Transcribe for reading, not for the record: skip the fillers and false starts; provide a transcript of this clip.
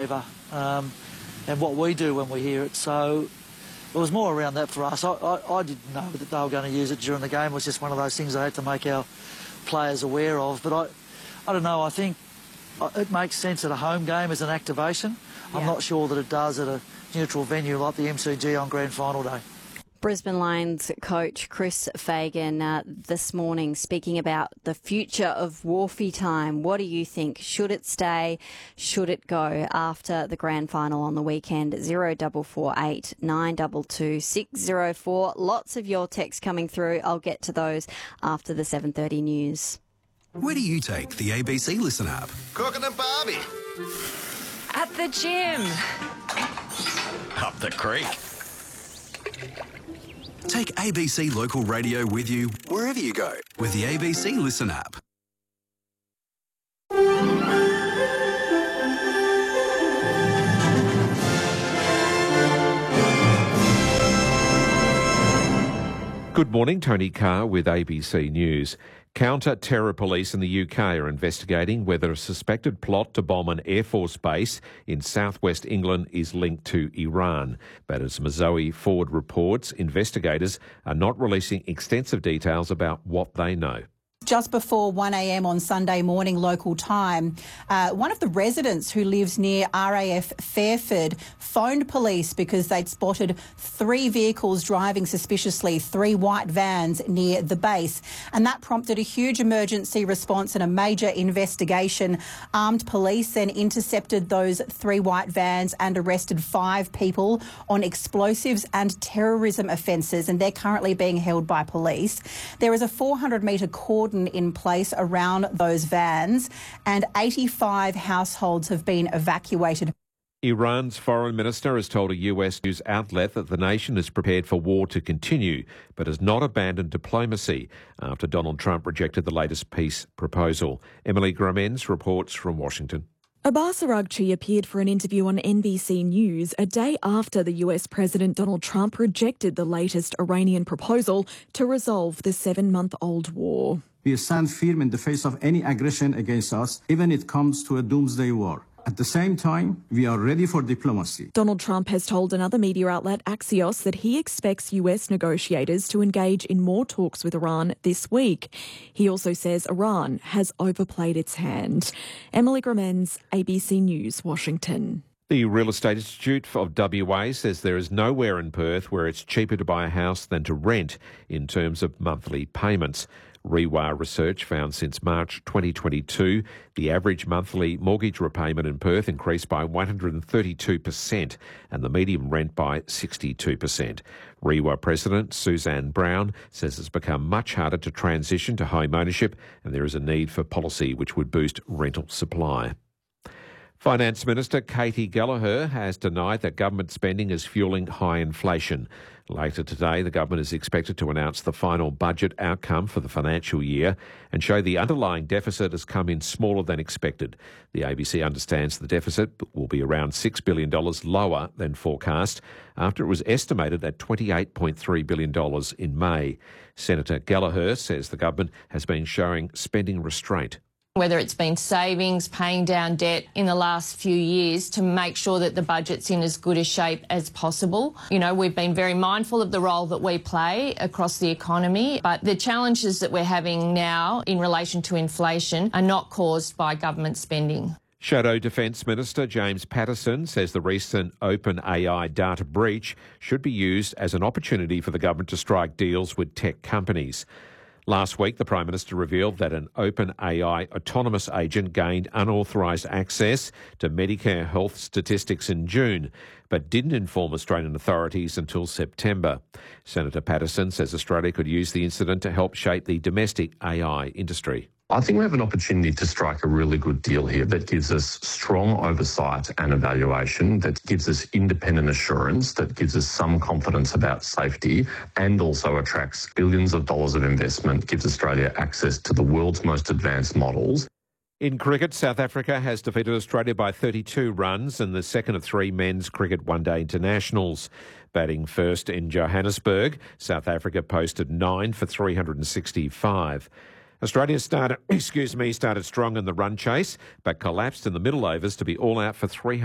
whatever, and what we do when we hear it. So it was more around that for us. I didn't know that they were going to use it during the game. It was just one of those things they had to make our players aware of. But I don't know, I think it makes sense at a home game as an activation. Yeah. I'm not sure that it does at a neutral venue like the MCG on Grand Final day. Brisbane Lions coach Chris Fagan this morning speaking about the future of Wharfie time. What do you think? Should it stay? Should it go after the grand final on the weekend? 0448 922 604. Lots of your texts coming through. I'll get to those after the 7:30 news. Where do you take the ABC Listen app? Cooking and Barbie. At the gym. Up the creek. Take ABC Local Radio with you wherever you go with the ABC Listen app. Good morning, Tony Carr with ABC News. Counter-terror police in the UK are investigating whether a suspected plot to bomb an Air Force base in southwest England is linked to Iran. But as Mazoe Ford reports, investigators are not releasing extensive details about what they know. Just before 1 a.m. on Sunday morning local time, one of the residents who lives near RAF Fairford phoned police because they'd spotted 3 vehicles driving suspiciously, 3 white vans near the base. And that prompted a huge emergency response and a major investigation. Armed police then intercepted those 3 white vans and arrested 5 people on explosives and terrorism offences, and they're currently being held by police. There is a 400-metre cordon in place around those vans, and 85 households have been evacuated. Iran's foreign minister has told a US news outlet that the nation is prepared for war to continue, but has not abandoned diplomacy after Donald Trump rejected the latest peace proposal. Emily Gramenz reports from Washington. Abbas Araghchi appeared for an interview on NBC News a day after the US President Donald Trump rejected the latest Iranian proposal to resolve the 7-month-old war. We stand firm in the face of any aggression against us, even if it comes to a doomsday war. At the same time, we are ready for diplomacy. Donald Trump has told another media outlet, Axios, that he expects US negotiators to engage in more talks with Iran this week. He also says Iran has overplayed its hand. Emily Gramenz, ABC News, Washington. The Real Estate Institute of WA says there is nowhere in Perth where it's cheaper to buy a house than to rent in terms of monthly payments. REWA research found since March 2022, the average monthly mortgage repayment in Perth increased by 132% and the median rent by 62%. REWA President Suzanne Brown says it's become much harder to transition to home ownership and there is a need for policy which would boost rental supply. Finance Minister Katie Gallagher has denied that government spending is fueling high inflation. Later today, the government is expected to announce the final budget outcome for the financial year and show the underlying deficit has come in smaller than expected. The ABC understands the deficit will be around $6 billion lower than forecast after it was estimated at $28.3 billion in May. Senator Gallagher says the government has been showing spending restraint. Whether it's been savings, paying down debt in the last few years to make sure that the budget's in as good a shape as possible. You know, we've been very mindful of the role that we play across the economy, but the challenges that we're having now in relation to inflation are not caused by government spending. Shadow Defence Minister James Patterson says the recent OpenAI data breach should be used as an opportunity for the government to strike deals with tech companies. Last week, the Prime Minister revealed that an OpenAI autonomous agent gained unauthorised access to Medicare health statistics in June, but didn't inform Australian authorities until September. Senator Patterson says Australia could use the incident to help shape the domestic AI industry. I think we have an opportunity to strike a really good deal here that gives us strong oversight and evaluation, that gives us independent assurance, that gives us some confidence about safety, and also attracts billions of dollars of investment, gives Australia access to the world's most advanced models. In cricket, South Africa has defeated Australia by 32 runs in the second of 3 men's cricket one-day internationals. Batting first in Johannesburg, South Africa posted 9 for 365. Australia started strong in the run chase, but collapsed in the middle overs to be all out for 300.